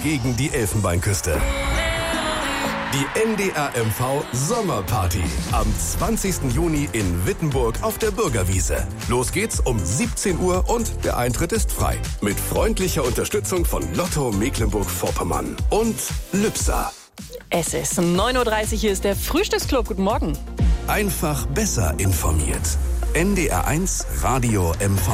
gegen die Elfenbeinküste. Die NDR-MV Sommerparty am 20. Juni in Wittenburg auf der Bürgerwiese. Los geht's um 17 Uhr und der Eintritt ist frei. Mit freundlicher Unterstützung von Lotto Mecklenburg-Vorpommern und Lübser. Es ist 9.30 Uhr, hier ist der Frühstücksclub. Guten Morgen. Einfach besser informiert. NDR1 Radio MV.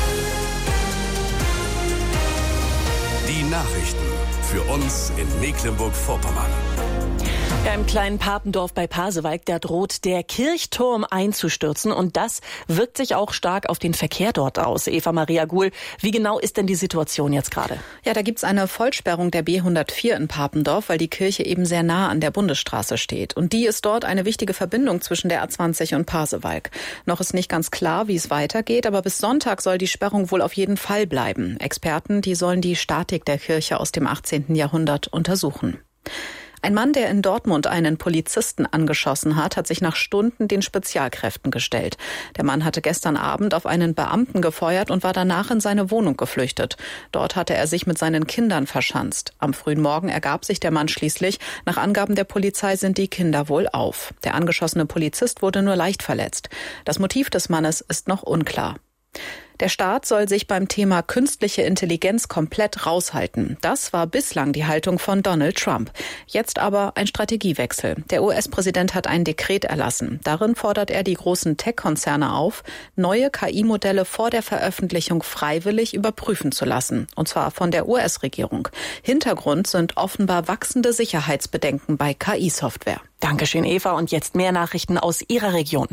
Die Nachrichten für uns in Mecklenburg-Vorpommern. Ja, im kleinen Papendorf bei Pasewalk, da droht der Kirchturm einzustürzen und das wirkt sich auch stark auf den Verkehr dort aus. Eva Maria Guhl, wie genau ist denn die Situation jetzt gerade? Ja, da gibt's eine Vollsperrung der B104 in Papendorf, weil die Kirche eben sehr nah an der Bundesstraße steht. Und die ist dort eine wichtige Verbindung zwischen der A20 und Pasewalk. Noch ist nicht ganz klar, wie es weitergeht, aber bis Sonntag soll die Sperrung wohl auf jeden Fall bleiben. Experten, die sollen die Statik der Kirche aus dem 18. Jahrhundert untersuchen. Ein Mann, der in Dortmund einen Polizisten angeschossen hat sich nach Stunden den Spezialkräften gestellt. Der Mann hatte gestern Abend auf einen Beamten gefeuert und war danach in seine Wohnung geflüchtet. Dort hatte er sich mit seinen Kindern verschanzt. Am frühen Morgen ergab sich der Mann schließlich. Nach Angaben der Polizei sind die Kinder wohl auf. Der angeschossene Polizist wurde nur leicht verletzt. Das Motiv des Mannes ist noch unklar. Der Staat soll sich beim Thema künstliche Intelligenz komplett raushalten. Das war bislang die Haltung von Donald Trump. Jetzt aber ein Strategiewechsel. Der US-Präsident hat ein Dekret erlassen. Darin fordert er die großen Tech-Konzerne auf, neue KI-Modelle vor der Veröffentlichung freiwillig überprüfen zu lassen. Und zwar von der US-Regierung. Hintergrund sind offenbar wachsende Sicherheitsbedenken bei KI-Software. Dankeschön, Eva. Und jetzt mehr Nachrichten aus Ihrer Region.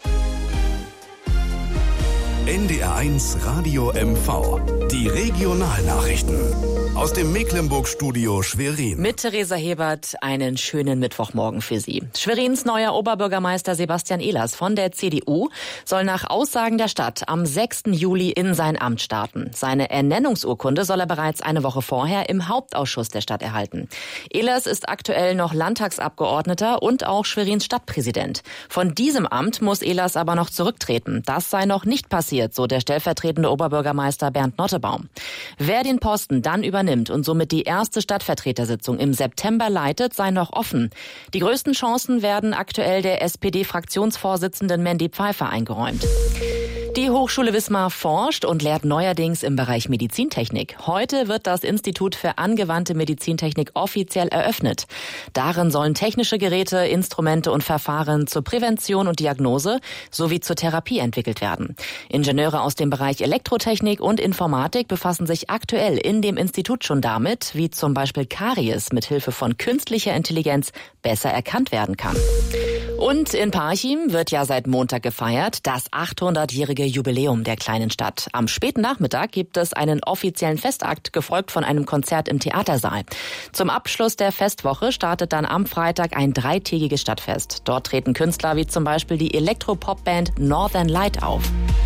NDR1 Radio MV. Die Regionalnachrichten. Aus dem Mecklenburg-Studio Schwerin. Mit Theresa Hebert einen schönen Mittwochmorgen für Sie. Schwerins neuer Oberbürgermeister Sebastian Ehlers von der CDU soll nach Aussagen der Stadt am 6. Juli in sein Amt starten. Seine Ernennungsurkunde soll er bereits eine Woche vorher im Hauptausschuss der Stadt erhalten. Ehlers ist aktuell noch Landtagsabgeordneter und auch Schwerins Stadtpräsident. Von diesem Amt muss Ehlers aber noch zurücktreten. Das sei noch nicht passiert, so der stellvertretende Oberbürgermeister Bernd Nottebaum. Wer den Posten dann übernimmt und somit die erste Stadtvertretersitzung im September leitet, sei noch offen. Die größten Chancen werden aktuell der SPD-Fraktionsvorsitzenden Mandy Pfeiffer eingeräumt. Die Hochschule Wismar forscht und lehrt neuerdings im Bereich Medizintechnik. Heute wird das Institut für angewandte Medizintechnik offiziell eröffnet. Darin sollen technische Geräte, Instrumente und Verfahren zur Prävention und Diagnose sowie zur Therapie entwickelt werden. Ingenieure aus dem Bereich Elektrotechnik und Informatik befassen sich aktuell in dem Institut schon damit, wie zum Beispiel Karies mit Hilfe von künstlicher Intelligenz besser erkannt werden kann. Und in Parchim wird ja seit Montag gefeiert, das 800-jährige Jubiläum der kleinen Stadt. Am späten Nachmittag gibt es einen offiziellen Festakt, gefolgt von einem Konzert im Theatersaal. Zum Abschluss der Festwoche startet dann am Freitag ein 3-tägiges Stadtfest. Dort treten Künstler wie zum Beispiel die Elektropop-Band Northern Light auf.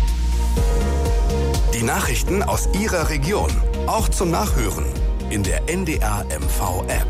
Die Nachrichten aus Ihrer Region, auch zum Nachhören in der NDR-MV-App.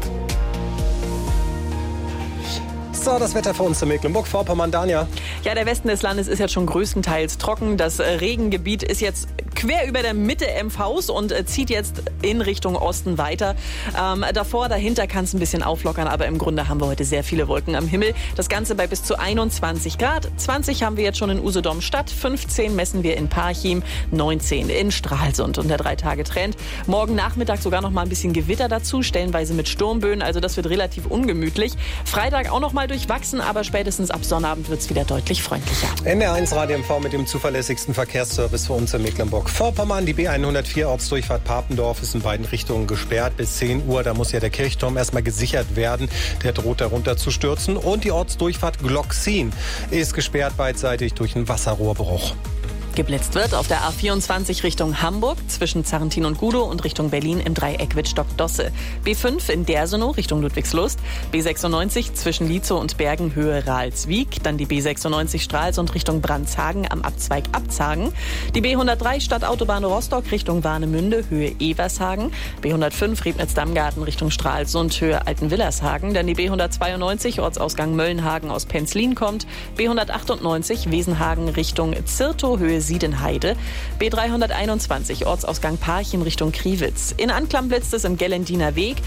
So, das Wetter für uns in Mecklenburg-Vorpommern. Danja. Ja, der Westen des Landes ist jetzt schon größtenteils trocken. Das Regengebiet ist jetzt quer über der Mitte MVs und zieht jetzt in Richtung Osten weiter. Dahinter kann es ein bisschen auflockern, aber im Grunde haben wir heute sehr viele Wolken am Himmel. Das Ganze bei bis zu 21 Grad. 20 haben wir jetzt schon in Usedom-Stadt, 15 messen wir in Parchim, 19 in Stralsund und der 3-Tage-Trend. Morgen Nachmittag sogar noch mal ein bisschen Gewitter dazu, stellenweise mit Sturmböen, also das wird relativ ungemütlich. Freitag auch noch mal durchwachsen, aber spätestens ab Sonnabend wird es wieder deutlich freundlicher. NDR1 Radio MV mit dem zuverlässigsten Verkehrsservice für uns in Mecklenburg-Vorpommern. Die B104 Ortsdurchfahrt Papendorf ist in beiden Richtungen gesperrt bis 10 Uhr. Da muss ja der Kirchturm erstmal gesichert werden. Der droht darunter zu stürzen. Und die Ortsdurchfahrt Glocksin ist gesperrt beidseitig durch einen Wasserrohrbruch. Geblitzt wird auf der A24 Richtung Hamburg zwischen Zarrentin und Gudow und Richtung Berlin im Dreieck Wittstock-Dosse. B5 in Dersenow Richtung Ludwigslust. B96 zwischen Lietzow und Bergen Höhe Ralswiek. Dann die B96 Stralsund Richtung Brandshagen am Abzweig Abzagen. Die B103 Stadtautobahn Rostock Richtung Warnemünde Höhe Evershagen. B105 Riebnitz-Dammgarten Richtung Stralsund Höhe Altenwillershagen. Dann die B192 Ortsausgang Möllenhagen aus Penzlin kommt. B198 Wesenhagen Richtung Zirtow Höhe Siedenheide. B321 Ortsausgang Parchim Richtung Kriwitz. In Anklam blitzt es im Gellendiner Weg.